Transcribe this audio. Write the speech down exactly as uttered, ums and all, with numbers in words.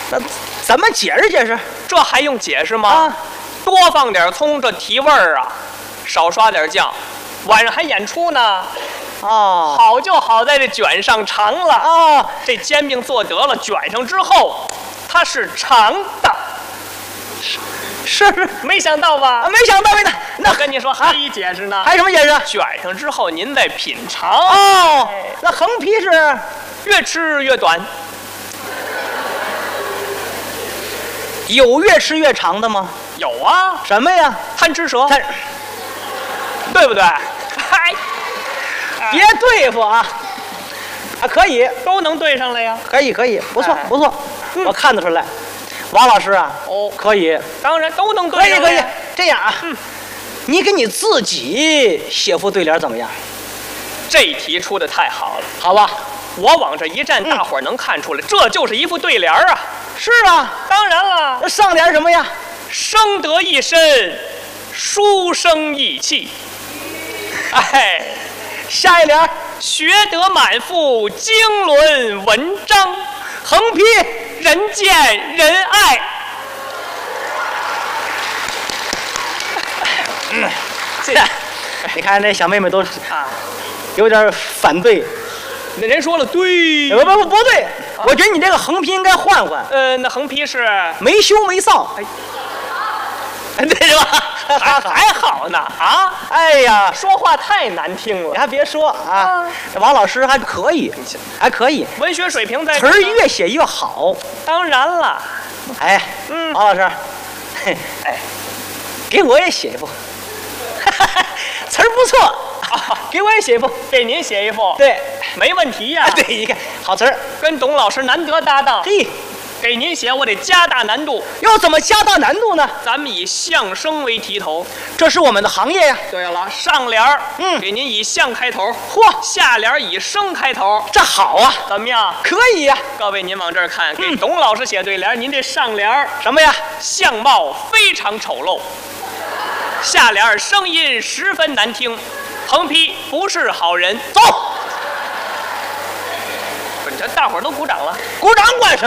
那怎么解释解释？ 这还用解释吗？ 啊， 多放点葱，这提味儿啊；少刷点酱。晚上还演出呢。 哦， 好就好在这卷上长了啊， 这煎饼做得了，卷上之后，它是长的。 是是， 没想到吧？ 啊，没想到没呢。 那跟你说还一解释呢。 还有什么解释？ 卷上之后您再品尝。 哦，那横批是越吃越短。 有越吃越长的吗？ 有啊， 什么呀？ 贪吃蛇， 贪， 对不对？嗨， 别对付啊！啊，可以， 都能对上了呀。 可以，可以，不错哎不错，我看得出来，王老师啊， 哦， 可以， 当然都能对可以可以上了呀。。 这样啊， 嗯你给你自己写副对联怎么样？ 这题出的太好了， 好吧？ 我往这一站，大伙儿能看出来，这就是一副对联儿啊。 是啊， 当然了， 那上联什么呀？ 生得一身，书生意气。哎， 下一联学得满腹经纶文章， 横批人见人爱。 嗯，这你看那小妹妹都啊， 有点反对， 那人说了对， 不不不不对，我觉得你这个横批应该换换， 呃，那横批是没羞没臊， 哎，对是吧？还还好呢啊！ 哎呀， 说话太难听了， 你还别说啊，这王老师还可以，还可以， 文学水平在词儿越写越好。 当然了， 哎， 嗯王老师，嘿，哎，给我也写一副，词儿不错，给我也写一副。 给您写一副， 对， 没问题呀、 啊，对，你看好词儿。 跟董老师难得搭档， 嘿， 给您写我得加大难度， 要怎么加大难度呢？ 咱们以相声为题头。 这是我们的行业呀。 对了，上联儿， 嗯给您以相开头， 嚯， 下联儿以生开头， 这好啊， 怎么样？ 可以呀。 各位您往这儿看，给董老师写对联儿，您这上联儿什么呀？ 相貌非常丑陋，下联儿声音十分难听，横批不是好人。 走， 不是，这大伙儿都鼓掌了。 鼓掌管什么？